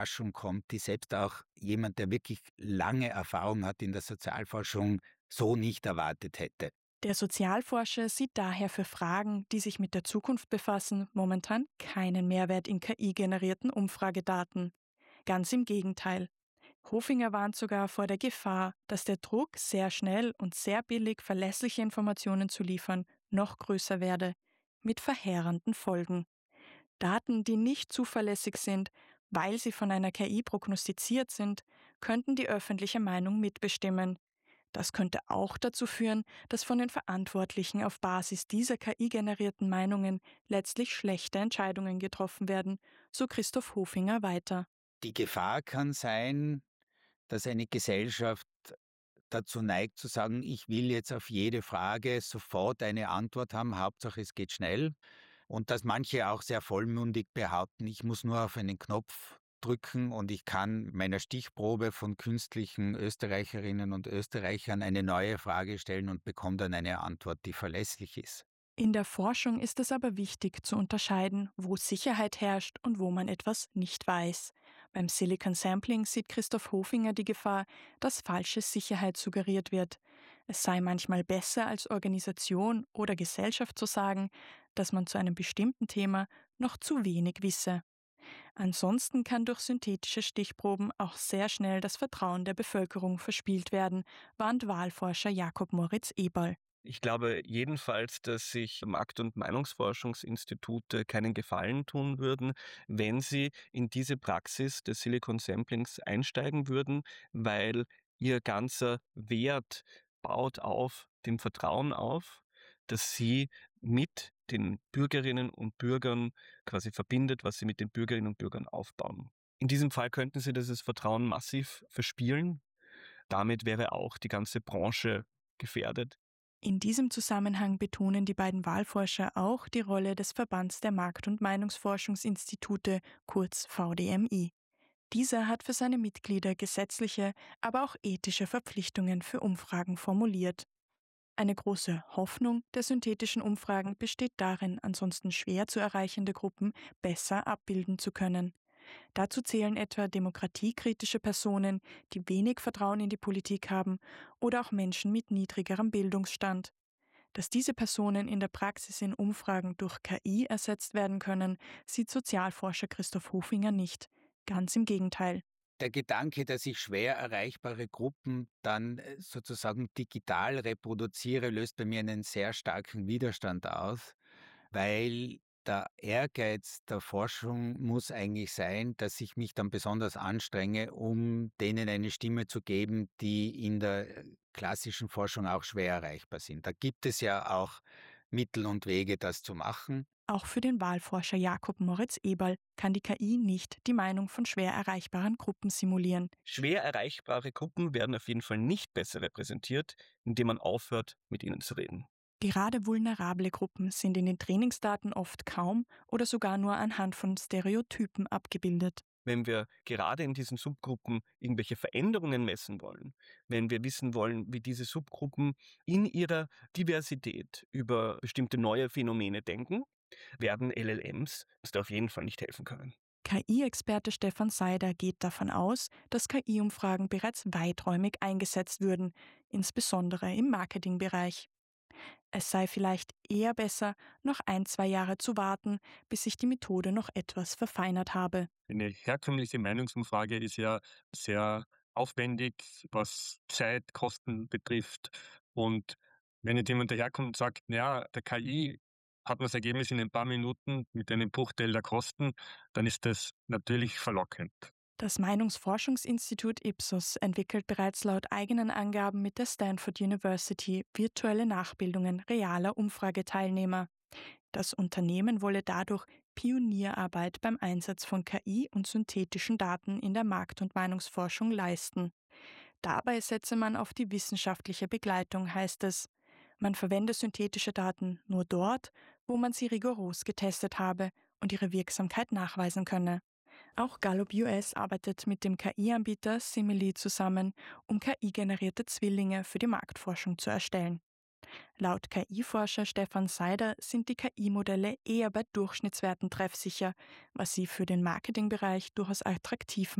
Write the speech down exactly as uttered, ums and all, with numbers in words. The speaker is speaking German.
Überraschung kommt, die selbst auch jemand, der wirklich lange Erfahrung hat in der Sozialforschung, so nicht erwartet hätte. Der Sozialforscher sieht daher für Fragen, die sich mit der Zukunft befassen, momentan keinen Mehrwert in K I-generierten Umfragedaten. Ganz im Gegenteil. Hofinger warnt sogar vor der Gefahr, dass der Druck, sehr schnell und sehr billig verlässliche Informationen zu liefern, noch größer werde, mit verheerenden Folgen. Daten, die nicht zuverlässig sind, weil sie von einer K I prognostiziert sind, könnten die öffentliche Meinung mitbestimmen. Das könnte auch dazu führen, dass von den Verantwortlichen auf Basis dieser K I-generierten Meinungen letztlich schlechte Entscheidungen getroffen werden, so Christoph Hofinger weiter. Die Gefahr kann sein, dass eine Gesellschaft dazu neigt zu sagen, ich will jetzt auf jede Frage sofort eine Antwort haben, Hauptsache es geht schnell. Und dass manche auch sehr vollmundig behaupten, ich muss nur auf einen Knopf drücken und ich kann meiner Stichprobe von künstlichen Österreicherinnen und Österreichern eine neue Frage stellen und bekomme dann eine Antwort, die verlässlich ist. In der Forschung ist es aber wichtig zu unterscheiden, wo Sicherheit herrscht und wo man etwas nicht weiß. Beim Silicon Sampling sieht Christoph Hofinger die Gefahr, dass falsche Sicherheit suggeriert wird. Es sei manchmal besser als Organisation oder Gesellschaft zu sagen, dass man zu einem bestimmten Thema noch zu wenig wisse. Ansonsten kann durch synthetische Stichproben auch sehr schnell das Vertrauen der Bevölkerung verspielt werden, warnt Wahlforscher Jakob Moritz Eberl. Ich glaube jedenfalls, dass sich Markt- und Meinungsforschungsinstitute keinen Gefallen tun würden, wenn sie in diese Praxis des Silicon Samplings einsteigen würden, weil ihr ganzer Wert baut auf dem Vertrauen auf, das sie mit den Bürgerinnen und Bürgern quasi verbindet, was sie mit den Bürgerinnen und Bürgern aufbauen. In diesem Fall könnten sie dieses Vertrauen massiv verspielen. Damit wäre auch die ganze Branche gefährdet. In diesem Zusammenhang betonen die beiden Wahlforscher auch die Rolle des Verbands der Markt- und Meinungsforschungsinstitute, kurz V D M I. Dieser hat für seine Mitglieder gesetzliche, aber auch ethische Verpflichtungen für Umfragen formuliert. Eine große Hoffnung der synthetischen Umfragen besteht darin, ansonsten schwer zu erreichende Gruppen besser abbilden zu können. Dazu zählen etwa demokratiekritische Personen, die wenig Vertrauen in die Politik haben, oder auch Menschen mit niedrigerem Bildungsstand. Dass diese Personen in der Praxis in Umfragen durch K I ersetzt werden können, sieht Sozialforscher Christoph Hofinger nicht. Ganz im Gegenteil. Der Gedanke, dass ich schwer erreichbare Gruppen dann äh, sozusagen digital reproduziere, löst bei mir einen sehr starken Widerstand aus, weil der Ehrgeiz der Forschung muss eigentlich sein, dass ich mich dann besonders anstrenge, um denen eine Stimme zu geben, die in der äh, klassischen Forschung auch schwer erreichbar sind. Da gibt es ja auch Mittel und Wege, das zu machen. Auch für den Wahlforscher Jakob Moritz Eberl kann die K I nicht die Meinung von schwer erreichbaren Gruppen simulieren. Schwer erreichbare Gruppen werden auf jeden Fall nicht besser repräsentiert, indem man aufhört, mit ihnen zu reden. Gerade vulnerable Gruppen sind in den Trainingsdaten oft kaum oder sogar nur anhand von Stereotypen abgebildet. Wenn wir gerade in diesen Subgruppen irgendwelche Veränderungen messen wollen, wenn wir wissen wollen, wie diese Subgruppen in ihrer Diversität über bestimmte neue Phänomene denken, werden L L Ms uns da auf jeden Fall nicht helfen können. K I-Experte Stefan Seider geht davon aus, dass K I-Umfragen bereits weiträumig eingesetzt würden, insbesondere im Marketingbereich. Es sei vielleicht eher besser, noch ein, zwei Jahre zu warten, bis sich die Methode noch etwas verfeinert habe. Eine herkömmliche Meinungsumfrage ist ja sehr aufwendig, was Zeit, Kosten betrifft. Und wenn jetzt jemand daherkommt und sagt, naja, der K I hat man das Ergebnis in ein paar Minuten mit einem Bruchteil der Kosten, dann ist das natürlich verlockend. Das Meinungsforschungsinstitut Ipsos entwickelt bereits laut eigenen Angaben mit der Stanford University virtuelle Nachbildungen realer Umfrageteilnehmer. Das Unternehmen wolle dadurch Pionierarbeit beim Einsatz von K I und synthetischen Daten in der Markt- und Meinungsforschung leisten. Dabei setze man auf die wissenschaftliche Begleitung, heißt es. Man verwende synthetische Daten nur dort, wo man sie rigoros getestet habe und ihre Wirksamkeit nachweisen könne. Auch Gallup U S arbeitet mit dem K I-Anbieter Simile zusammen, um K I-generierte Zwillinge für die Marktforschung zu erstellen. Laut K I-Forscher Stefan Seider sind die K I-Modelle eher bei Durchschnittswerten treffsicher, was sie für den Marketingbereich durchaus attraktiv